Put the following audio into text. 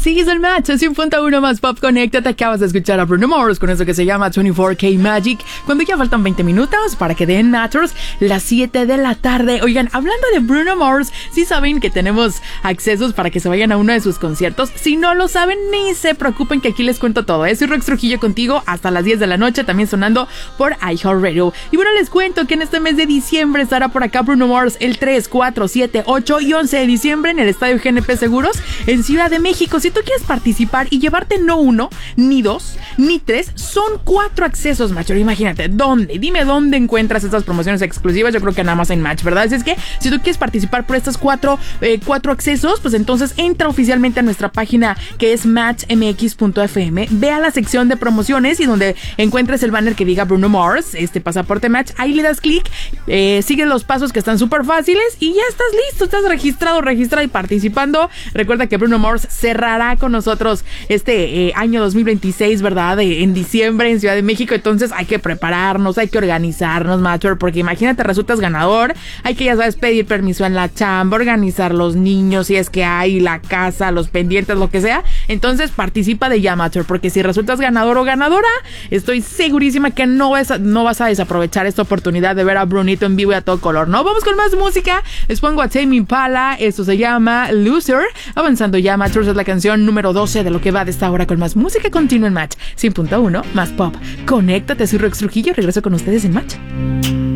Sigues el Match, es 100.1 más Pop. Conéctate, acabas de escuchar a Bruno Mars con eso que se llama 24K Magic, cuando ya faltan 20 minutos para que den Matters las 7 de la tarde. Oigan, hablando de Bruno Mars, sí saben que tenemos accesos para que se vayan a uno de sus conciertos. Si no lo saben, ni se preocupen que aquí les cuento todo. Soy Rex Trujillo contigo hasta las 10 de la noche, también sonando por iHeartRadio. Y bueno, les cuento que en este mes de diciembre estará por acá Bruno Mars el 3, 4, 7, 8 y 11 de diciembre en el Estadio GNP Seguros en Ciudad de México. Si tú quieres participar y llevarte no uno, ni dos, ni tres, son 4 accesos, macho. Imagínate, ¿dónde? Dime dónde encuentras estas promociones exclusivas. Yo creo que nada más en Match, ¿verdad? Así es que si tú quieres participar por estos 4 accesos, pues entonces entra oficialmente a nuestra página que es matchmx.fm, ve a la sección de promociones y donde encuentres el banner que diga Bruno Mars, pasaporte Match, ahí le das clic, sigues los pasos que están súper fáciles y ya estás listo, estás registrado y participando. Recuerda que Bruno Mars cerrará con nosotros este año 2026, ¿verdad? En diciembre en Ciudad de México. Entonces hay que prepararnos, hay que organizarnos, macho, porque imagínate, resultas ganador, hay que, ya sabes, pedir permiso en la chamba, organizar los niños, si es que hay, la casa, los pendientes, lo que sea. Entonces participa de ya, macho, porque si resultas ganador o ganadora, estoy segurísima que no vas a desaprovechar esta oportunidad de ver a Brunito en vivo y a todo color, ¿no? Vamos con más música. Les pongo a Tame Impala, esto se llama Loser. Avanzando ya, Matchers, es la canción número 12 de lo que va de esta hora con más música continua en Match 100.1 más Pop. Conéctate, soy Rex Trujillo, regreso con ustedes en Match.